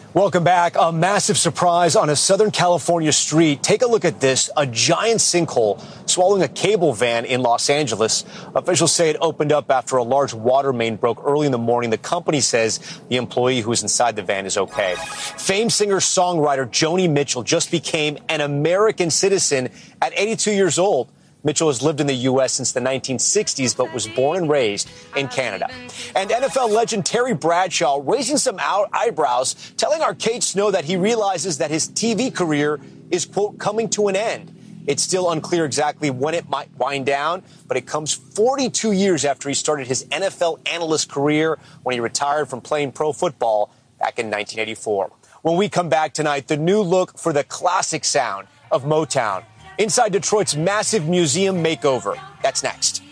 Welcome back. A massive surprise on a Southern California street. Take a look at this. A giant sinkhole swallowing a cable van in Los Angeles. Officials say it opened up after a large water main broke early in the morning. The company says the employee who was inside the van is okay. Famed singer-songwriter Joni Mitchell just became an American citizen at 82 years old. Mitchell has lived in the U.S. since the 1960s, but was born and raised in Canada. And NFL legend Terry Bradshaw raising some eyebrows, telling our Kate Snow that he realizes that his TV career is, quote, coming to an end. It's still unclear exactly when it might wind down, but it comes 42 years after he started his NFL analyst career when he retired from playing pro football back in 1984. When we come back tonight, the new look for the classic sound of Motown. Inside Detroit's massive museum makeover. That's next.